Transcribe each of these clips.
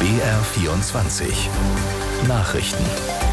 BR24 Nachrichten.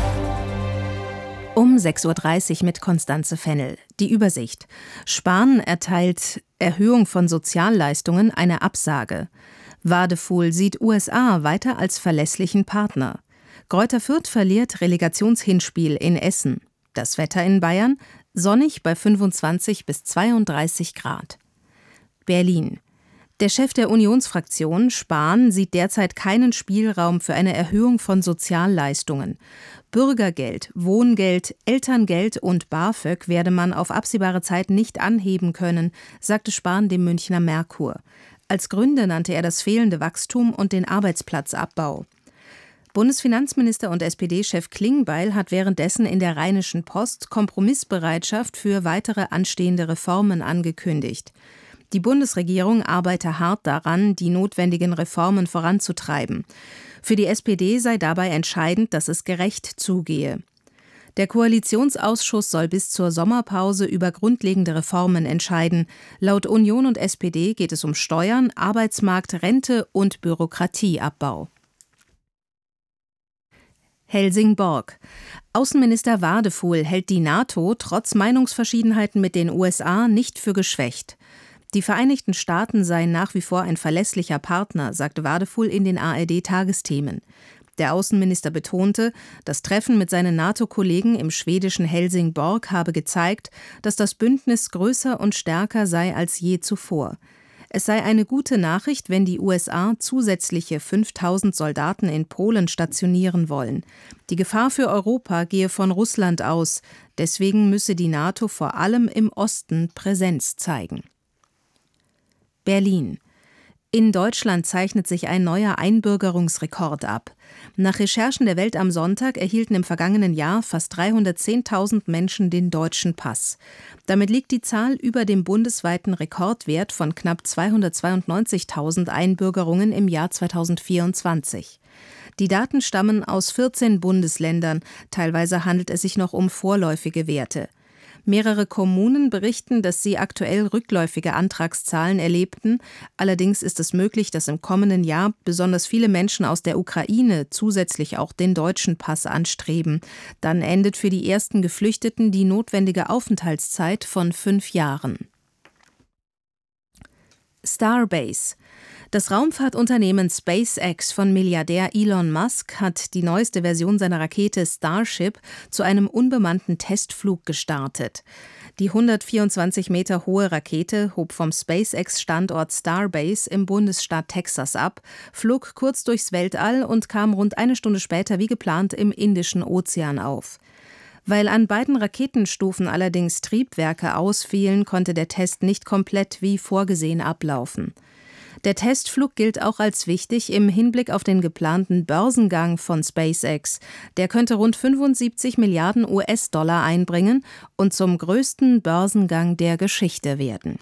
Um 6:30 Uhr mit Constanze Fennel. Die Übersicht. Spahn erteilt Erhöhung von Sozialleistungen eine Absage. Wadefuhl sieht USA weiter als verlässlichen Partner. Greuther Fürth verliert Relegationshinspiel in Essen. Das Wetter in Bayern: sonnig bei 25 bis 32 Grad. Berlin. Der Chef der Unionsfraktion, Spahn, sieht derzeit keinen Spielraum für eine Erhöhung von Sozialleistungen. Bürgergeld, Wohngeld, Elterngeld und BAföG werde man auf absehbare Zeit nicht anheben können, sagte Spahn dem Münchner Merkur. Als Gründe nannte er das fehlende Wachstum und den Arbeitsplatzabbau. Bundesfinanzminister und SPD-Chef Klingbeil hat währenddessen in der Rheinischen Post Kompromissbereitschaft für weitere anstehende Reformen angekündigt. Die Bundesregierung arbeite hart daran, die notwendigen Reformen voranzutreiben. Für die SPD sei dabei entscheidend, dass es gerecht zugehe. Der Koalitionsausschuss soll bis zur Sommerpause über grundlegende Reformen entscheiden. Laut Union und SPD geht es um Steuern, Arbeitsmarkt, Rente und Bürokratieabbau. Helsingborg. Außenminister Wadefuhl hält die NATO trotz Meinungsverschiedenheiten mit den USA nicht für geschwächt. Die Vereinigten Staaten seien nach wie vor ein verlässlicher Partner, sagte Wadefuhl in den ARD-Tagesthemen. Der Außenminister betonte, das Treffen mit seinen NATO-Kollegen im schwedischen Helsingborg habe gezeigt, dass das Bündnis größer und stärker sei als je zuvor. Es sei eine gute Nachricht, wenn die USA zusätzliche 5.000 Soldaten in Polen stationieren wollen. Die Gefahr für Europa gehe von Russland aus. Deswegen müsse die NATO vor allem im Osten Präsenz zeigen. Berlin. In Deutschland zeichnet sich ein neuer Einbürgerungsrekord ab. Nach Recherchen der Welt am Sonntag erhielten im vergangenen Jahr fast 310.000 Menschen den deutschen Pass. Damit liegt die Zahl über dem bundesweiten Rekordwert von knapp 292.000 Einbürgerungen im Jahr 2024. Die Daten stammen aus 14 Bundesländern, teilweise handelt es sich noch um vorläufige Werte. Mehrere Kommunen berichten, dass sie aktuell rückläufige Antragszahlen erlebten. Allerdings ist es möglich, dass im kommenden Jahr besonders viele Menschen aus der Ukraine zusätzlich auch den deutschen Pass anstreben. Dann endet für die ersten Geflüchteten die notwendige Aufenthaltszeit von 5 Jahren. Starbase. Das Raumfahrtunternehmen SpaceX von Milliardär Elon Musk hat die neueste Version seiner Rakete Starship zu einem unbemannten Testflug gestartet. Die 124 Meter hohe Rakete hob vom SpaceX-Standort Starbase im Bundesstaat Texas ab, flog kurz durchs Weltall und kam rund eine Stunde später wie geplant im Indischen Ozean auf. Weil an beiden Raketenstufen allerdings Triebwerke ausfielen, konnte der Test nicht komplett wie vorgesehen ablaufen. Der Testflug gilt auch als wichtig im Hinblick auf den geplanten Börsengang von SpaceX. Der könnte rund 75 Milliarden US-Dollar einbringen und zum größten Börsengang der Geschichte werden.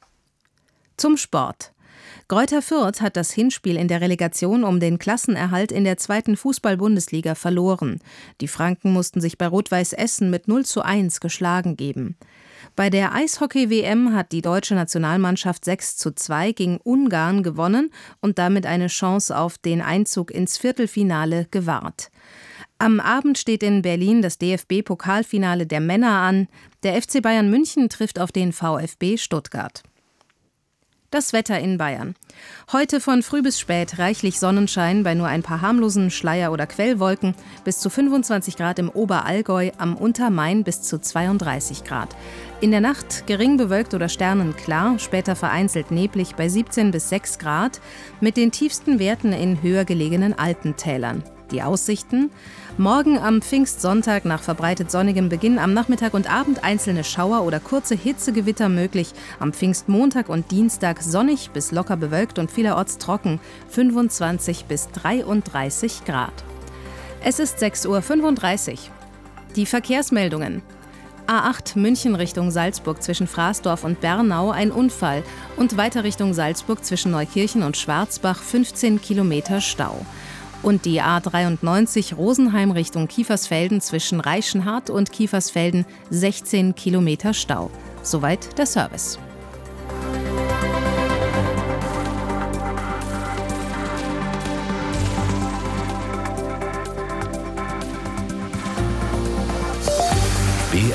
Zum Sport. Greuther Fürth hat das Hinspiel in der Relegation um den Klassenerhalt in der 2. Fußball-Bundesliga verloren. Die Franken mussten sich bei Rot-Weiß Essen mit 0:1 geschlagen geben. Bei der Eishockey-WM hat die deutsche Nationalmannschaft 6:2 gegen Ungarn gewonnen und damit eine Chance auf den Einzug ins Viertelfinale gewahrt. Am Abend steht in Berlin das DFB-Pokalfinale der Männer an. Der FC Bayern München trifft auf den VfB Stuttgart. Das Wetter in Bayern. Heute von früh bis spät reichlich Sonnenschein bei nur ein paar harmlosen Schleier- oder Quellwolken, bis zu 25 Grad im Oberallgäu, am Untermain bis zu 32 Grad. In der Nacht gering bewölkt oder sternenklar, später vereinzelt neblig bei 17 bis 6 Grad, mit den tiefsten Werten in höher gelegenen Alpentälern. Die Aussichten: Morgen am Pfingstsonntag nach verbreitet sonnigem Beginn am Nachmittag und Abend einzelne Schauer oder kurze Hitzegewitter möglich. Am Pfingstmontag und Dienstag sonnig bis locker bewölkt und vielerorts trocken, 25 bis 33 Grad. Es ist 6:35 Uhr. Die Verkehrsmeldungen. A8 München Richtung Salzburg zwischen Fraßdorf und Bernau ein Unfall und weiter Richtung Salzburg zwischen Neukirchen und Schwarzbach 15 Kilometer Stau. Und die A93 Rosenheim Richtung Kiefersfelden zwischen Reichenhart und Kiefersfelden 16 Kilometer Stau. Soweit der Service.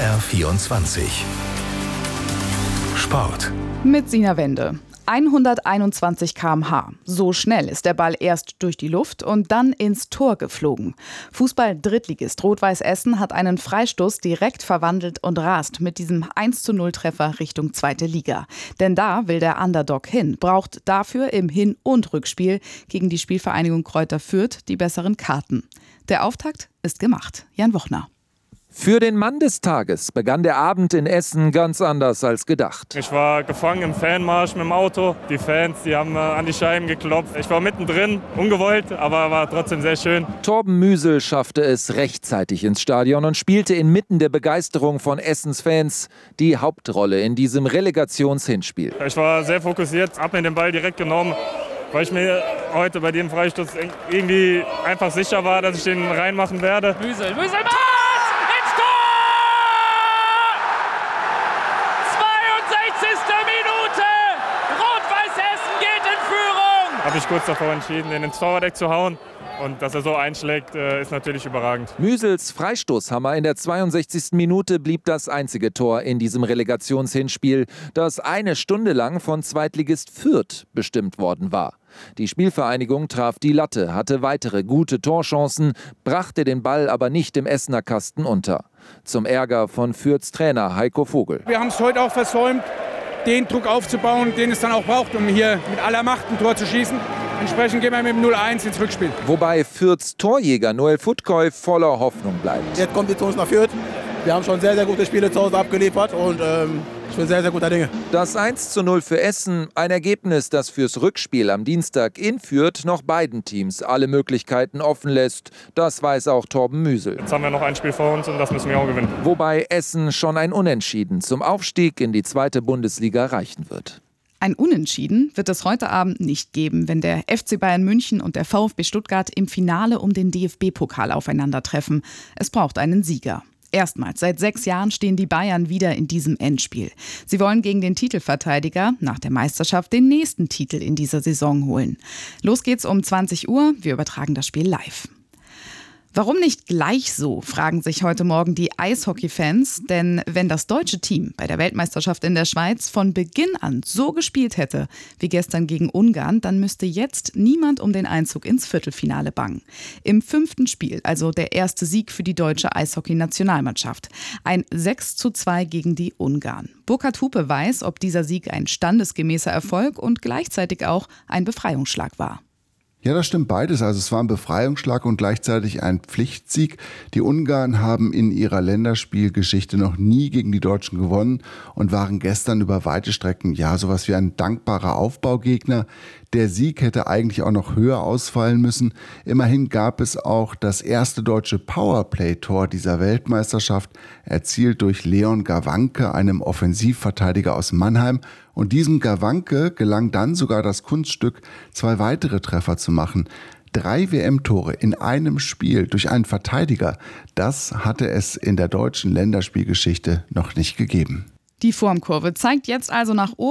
BR24 Sport. Mit Sina Wende. 121 km/h. So schnell ist der Ball erst durch die Luft und dann ins Tor geflogen. Fußball-Drittligist Rot-Weiß Essen hat einen Freistoß direkt verwandelt und rast mit diesem 1:0-Treffer Richtung 2. Liga. Denn da will der Underdog hin, braucht dafür im Hin- und Rückspiel gegen die Spielvereinigung Greuther Fürth die besseren Karten. Der Auftakt ist gemacht. Jan Wochner. Für den Mann des Tages begann der Abend in Essen ganz anders als gedacht. Ich war gefangen im Fanmarsch mit dem Auto. Die Fans, die haben an die Scheiben geklopft. Ich war mittendrin, ungewollt, aber war trotzdem sehr schön. Torben Müsel schaffte es rechtzeitig ins Stadion und spielte inmitten der Begeisterung von Essens Fans die Hauptrolle in diesem Relegationshinspiel. Ich war sehr fokussiert, habe mir den Ball direkt genommen, weil ich mir heute bei dem Freistoß irgendwie einfach sicher war, dass ich den reinmachen werde. Müsel, Tor! Habe ich kurz davor entschieden, den ins Torwart zu hauen. Und dass er so einschlägt, ist natürlich überragend. Müsels Freistoßhammer in der 62. Minute blieb das einzige Tor in diesem Relegationshinspiel, das eine Stunde lang von Zweitligist Fürth bestimmt worden war. Die Spielvereinigung traf die Latte, hatte weitere gute Torchancen, brachte den Ball aber nicht im Essener Kasten unter. Zum Ärger von Fürths Trainer Heiko Vogel. Wir haben es heute auch versäumt, den Druck aufzubauen, den es dann auch braucht, um hier mit aller Macht ein Tor zu schießen. Entsprechend gehen wir mit dem 0:1 ins Rückspiel. Wobei Fürths Torjäger Noel Futkoi voller Hoffnung bleibt. Jetzt kommt die zu uns nach Fürth. Wir haben schon sehr, sehr gute Spiele zu Hause abgeliefert und ich bin sehr, sehr guter Dinge. Das 1:0 für Essen, ein Ergebnis, das fürs Rückspiel am Dienstag in Fürth noch beiden Teams alle Möglichkeiten offen lässt. Das weiß auch Torben Müsel. Jetzt haben wir noch ein Spiel vor uns und das müssen wir auch gewinnen. Wobei Essen schon ein Unentschieden zum Aufstieg in die 2. Bundesliga reichen wird. Ein Unentschieden wird es heute Abend nicht geben, wenn der FC Bayern München und der VfB Stuttgart im Finale um den DFB-Pokal aufeinandertreffen. Es braucht einen Sieger. Erstmals seit 6 Jahren stehen die Bayern wieder in diesem Endspiel. Sie wollen gegen den Titelverteidiger nach der Meisterschaft den nächsten Titel in dieser Saison holen. Los geht's um 20 Uhr. Wir übertragen das Spiel live. Warum nicht gleich so, fragen sich heute Morgen die Eishockey-Fans. Denn wenn das deutsche Team bei der Weltmeisterschaft in der Schweiz von Beginn an so gespielt hätte wie gestern gegen Ungarn, dann müsste jetzt niemand um den Einzug ins Viertelfinale bangen. Im 5. Spiel, also der erste Sieg für die deutsche Eishockey-Nationalmannschaft. Ein 6:2 gegen die Ungarn. Burkhard Hupe weiß, ob dieser Sieg ein standesgemäßer Erfolg und gleichzeitig auch ein Befreiungsschlag war. Ja, das stimmt beides. Also es war ein Befreiungsschlag und gleichzeitig ein Pflichtsieg. Die Ungarn haben in ihrer Länderspielgeschichte noch nie gegen die Deutschen gewonnen und waren gestern über weite Strecken sowas wie ein dankbarer Aufbaugegner. Der Sieg hätte eigentlich auch noch höher ausfallen müssen. Immerhin gab es auch das erste deutsche Powerplay-Tor dieser Weltmeisterschaft, erzielt durch Leon Gawanke, einem Offensivverteidiger aus Mannheim. Und diesem Gawanke gelang dann sogar das Kunststück, 2 weitere Treffer zu machen. 3 WM-Tore in einem Spiel durch einen Verteidiger, das hatte es in der deutschen Länderspielgeschichte noch nicht gegeben. Die Formkurve zeigt jetzt also nach oben.